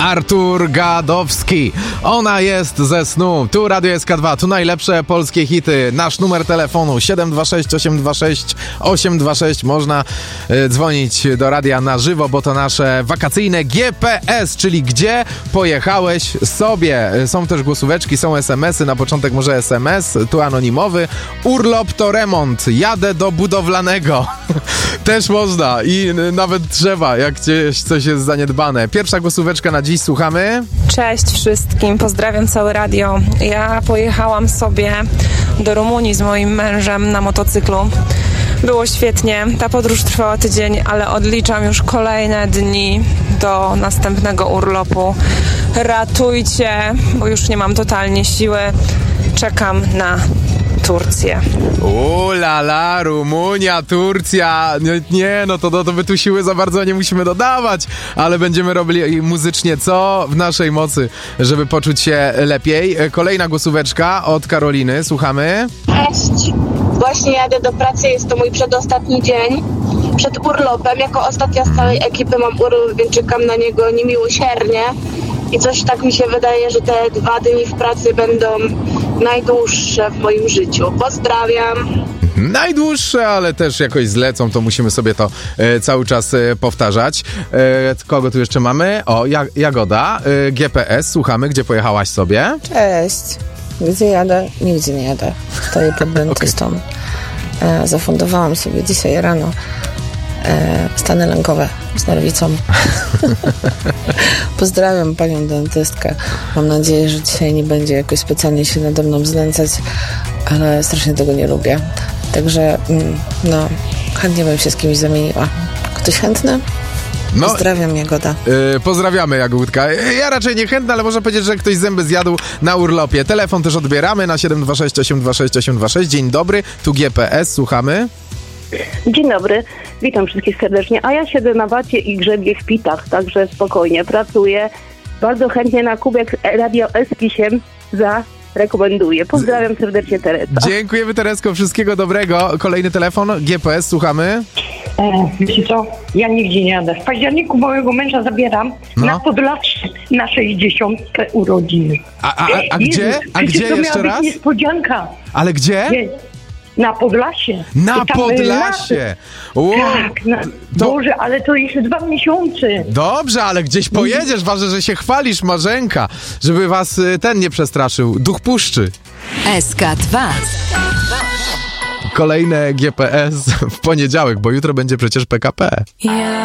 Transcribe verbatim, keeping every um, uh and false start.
Artur Gadowski. Ona jest ze snu. Tu Radio S K dwa, tu najlepsze polskie hity. Nasz numer telefonu siedem dwa sześć osiem dwa sześć osiem dwa sześć. Można y, dzwonić do radia na żywo, bo to nasze wakacyjne G P S, czyli gdzie pojechałeś sobie. Są też głosóweczki, są es em esy. Na początek może es em es, tu anonimowy. Urlop to remont. Jadę do budowlanego. Też można i y, nawet trzeba, jak gdzieś coś jest zaniedbane. Pierwsza głosóweczka na dziś, słuchamy. Cześć wszystkim, pozdrawiam całe radio. Ja pojechałam sobie do Rumunii z moim mężem na motocyklu. Było świetnie, ta podróż trwała tydzień, ale odliczam już kolejne dni do następnego urlopu. Ratujcie, bo już nie mam totalnie siły. Czekam na Turcję. Ula la, Rumunia, Turcja. Nie, nie no to, to, to my tu siły za bardzo nie musimy dodawać, ale będziemy robili muzycznie co w naszej mocy, żeby poczuć się lepiej. Kolejna głosóweczka od Karoliny, słuchamy. Cześć, właśnie jadę do pracy, jest to mój przedostatni dzień przed urlopem. Jako ostatnia z całej ekipy mam urlop, więc czekam na niego niemiłosiernie. I coś tak mi się wydaje, że te dwa dni w pracy będą najdłuższe w moim życiu. Pozdrawiam. Najdłuższe, ale też jakoś zlecą, to musimy sobie to e, cały czas e, powtarzać. E, kogo tu jeszcze mamy? O, ja, Jagoda, e, G P S, słuchamy, gdzie pojechałaś sobie? Cześć. Gdzie jadę? Nigdzie nie jadę. Stoję pod dentystą. Okay. E, zafundowałam sobie dzisiaj rano e, stany lękowe z nerwicą. Pozdrawiam panią dentystkę. Mam nadzieję, że dzisiaj nie będzie jakoś specjalnie się nade mną znęcać, ale strasznie tego nie lubię. Także mm, no, chętnie bym się z kimś zamieniła. Ktoś chętny? No, pozdrawiam, Jagoda. Yy, pozdrawiamy, Jagódka. Ja raczej nie chętna, ale można powiedzieć, że ktoś zęby zjadł na urlopie. Telefon też odbieramy na siedem dwa sześć osiem dwa sześć osiem dwa sześć. Dzień dobry, tu G P S, słuchamy. Dzień dobry, witam wszystkich serdecznie. A ja siedzę na wacie i grzebię w pitach, także spokojnie pracuję. Bardzo chętnie na kubek Radio S pisiem zarekomenduję. Pozdrawiam serdecznie, Teresa. Dziękujemy, Teresko, wszystkiego dobrego. Kolejny telefon, G P S, słuchamy. E, wiecie co, ja nigdzie nie jadę. W październiku mojego męża zabieram no. na Podlasie na sześćdziesiątkę urodziny. A, a, a, a gdzie? A Przecież gdzie to jeszcze miała raz? być niespodzianka. Ale gdzie? Nie. Na Podlasie. Na Podlasie. Wow. Tak, na... To... Boże, ale to jeszcze dwa miesiące. Dobrze, ale gdzieś pojedziesz, ważne, że się chwalisz, Marzenka, żeby was ten nie przestraszył. Duch puszczy. S K dwa. Kolejne G P S w poniedziałek, bo jutro będzie przecież P K P.